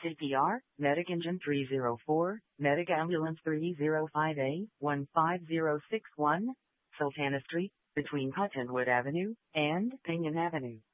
CPR, Medic Engine 304, Medic Ambulance 305A, 15061, Sultana Street, between Cottonwood Avenue and Pinion Avenue.